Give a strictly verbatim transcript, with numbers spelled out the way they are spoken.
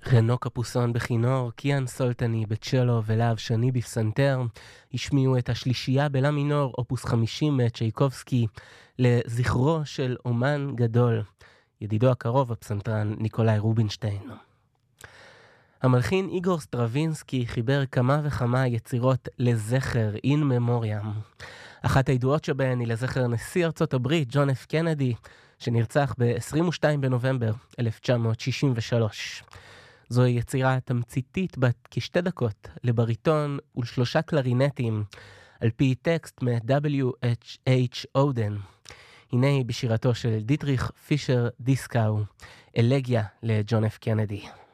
רנו קפוסון בכינור, קיאן סולטני בצ'לו ולהב שני בפסנתר השמיעו את השלישייה בלה מינור, אופוס חמישים מצ'ייקובסקי, לזכרו של אומן גדול, ידידו הקרוב הפסנתרן ניקולאי רובינשטיין. המלחין איגור סטרווינסקי חיבר כמה וכמה יצירות לזכר אין ממוריאם. אחת הידועות שבהן היא לזכר נשיא ארצות הברית ג'ון אף קנדי, שנרצח ב-עשרים ושניים בנובמבר אלף תשע מאות שישים ושלוש. זוהי יצירה תמציתית בת כשתי דקות לבריטון ולשלושה קלרינטים, על פי טקסט מ-דאבליו אץ' אודן. הנה היא בשירתו של דיטריך פישר דיסקאו, אלגיה לג'ון אף קנדי.